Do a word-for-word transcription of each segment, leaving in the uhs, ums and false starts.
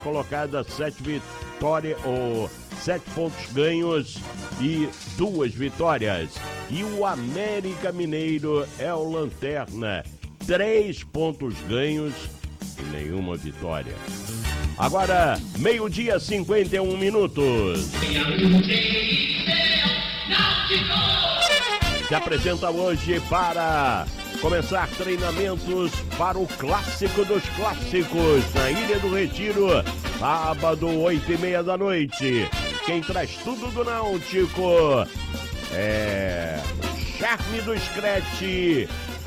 colocada, sete vitórias, ou sete pontos ganhos e duas vitórias. E o América Mineiro é o lanterna, três pontos ganhos e nenhuma vitória. Agora, meio-dia, cinquenta e um minutos. Se apresenta hoje para começar treinamentos para o Clássico dos Clássicos, na Ilha do Retiro, sábado, oito e meia da noite. Quem traz tudo do Náutico é o charme do Scratch,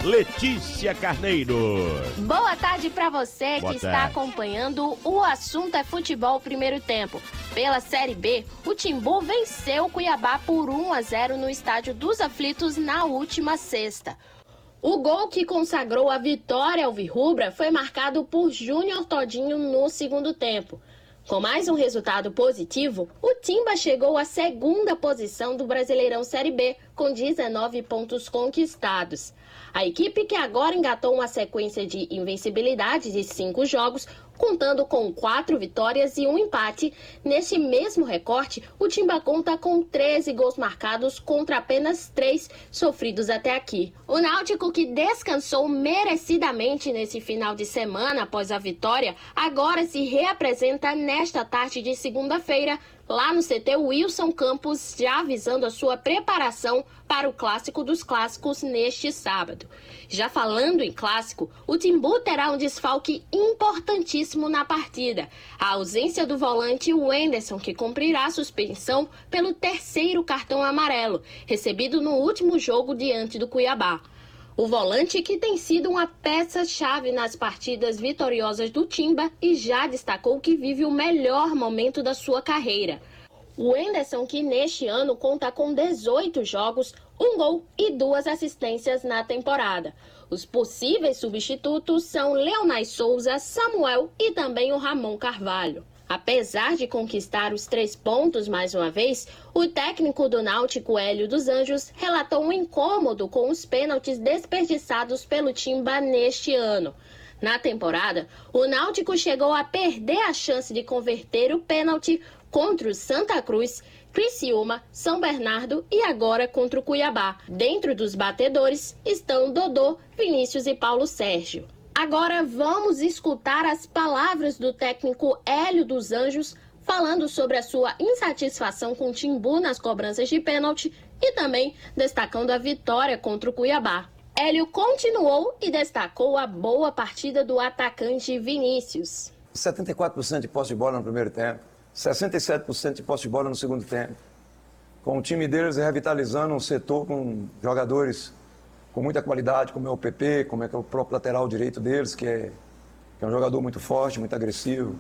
Letícia Carneiro. Boa tarde para você Boa que tarde. está acompanhando o Assunto é Futebol Primeiro Tempo. Pela Série B, o Timbu venceu o Cuiabá por um a zero no Estádio dos Aflitos na última sexta. O gol que consagrou a vitória alvirrubra foi marcado por Júnior Todinho no segundo tempo. Com mais um resultado positivo, o Timba chegou à segunda posição do Brasileirão Série B, com dezenove pontos conquistados. A equipe, que agora engatou uma sequência de invencibilidade de cinco jogos, contando com quatro vitórias e um empate, nesse mesmo recorte, o Timba conta com treze gols marcados contra apenas três sofridos até aqui. O Náutico, que descansou merecidamente nesse final de semana após a vitória, agora se reapresenta nesta tarde de segunda-feira, lá no C T Wilson Campos, já avisando a sua preparação para o Clássico dos Clássicos neste sábado. Já falando em clássico, o Timbu terá um desfalque importantíssimo na partida. A ausência do volante Wenderson, que cumprirá a suspensão pelo terceiro cartão amarelo, recebido no último jogo diante do Cuiabá. O volante, que tem sido uma peça-chave nas partidas vitoriosas do Timba e já destacou que vive o melhor momento da sua carreira. O Wenderson, que neste ano conta com dezoito jogos, um gol e duas assistências na temporada. Os possíveis substitutos são Leonais Souza, Samuel e também o Ramon Carvalho. Apesar de conquistar os três pontos mais uma vez, o técnico do Náutico, Hélio dos Anjos, relatou um incômodo com os pênaltis desperdiçados pelo Timba neste ano. Na temporada, o Náutico chegou a perder a chance de converter o pênalti contra o Santa Cruz, Criciúma, São Bernardo e agora contra o Cuiabá. Dentro dos batedores estão Dodô, Vinícius e Paulo Sérgio. Agora vamos escutar as palavras do técnico Hélio dos Anjos falando sobre a sua insatisfação com o Timbu nas cobranças de pênalti e também destacando a vitória contra o Cuiabá. Hélio continuou e destacou a boa partida do atacante Vinícius. setenta e quatro por cento de posse de bola no primeiro tempo, sessenta e sete por cento de posse de bola no segundo tempo. Com o time deles revitalizando um setor com jogadores com muita qualidade, como é o P P, como é que é o próprio lateral direito deles, que é, que é um jogador muito forte, muito agressivo.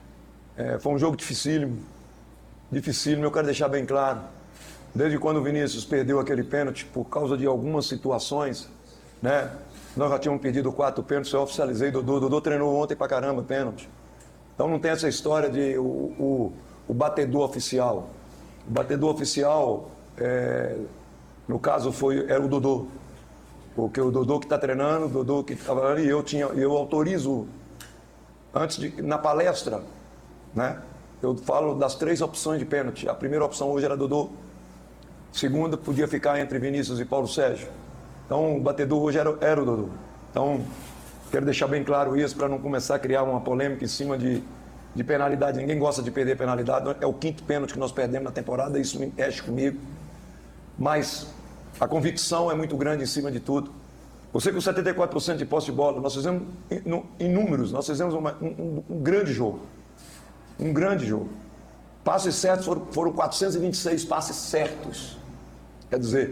É, foi um jogo dificílimo, dificílimo, eu quero deixar bem claro. Desde quando o Vinícius perdeu aquele pênalti, por causa de algumas situações, né? Nós já tínhamos perdido quatro pênaltis, eu oficializei Dodô. Dodô treinou ontem pra caramba pênalti. Então não tem essa história de o, o, o batedor oficial. O batedor oficial, é, no caso, foi, era o Dodô. Porque o Dodô que está treinando, o Dodô que estava ali, eu, tinha, eu autorizo, antes de, na palestra, né? Eu falo das três opções de pênalti. A primeira opção hoje era Dodô. A segunda podia ficar entre Vinícius e Paulo Sérgio. Então o batedor hoje era, era o Dodô. Então, quero deixar bem claro isso para não começar a criar uma polêmica em cima de, de penalidade. Ninguém gosta de perder penalidade. É o quinto pênalti que nós perdemos na temporada, isso me mexe comigo. Mas a convicção é muito grande em cima de tudo. Você com setenta e quatro por cento de posse de bola, nós fizemos, em números, nós fizemos uma, um, um grande jogo. Um grande jogo. Passes certos foram, foram quatrocentos e vinte e seis passes certos. Quer dizer,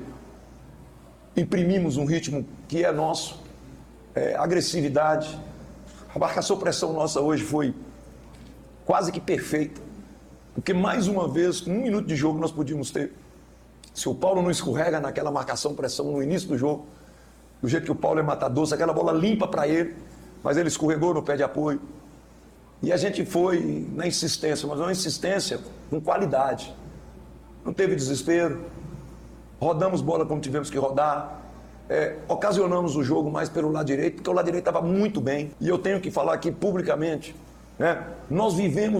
imprimimos um ritmo que é nosso, é, agressividade. A marcação-pressão nossa hoje foi quase que perfeita. Porque mais uma vez, com um minuto de jogo, nós podíamos ter. Se o Paulo não escorrega naquela marcação-pressão no início do jogo, do jeito que o Paulo é matador, se aquela bola limpa para ele, mas ele escorregou no pé de apoio. E a gente foi na insistência, mas uma insistência com qualidade. Não teve desespero, rodamos bola como tivemos que rodar, é, ocasionamos o jogo mais pelo lado direito, porque o lado direito estava muito bem. E eu tenho que falar aqui publicamente, né? Nós vivemos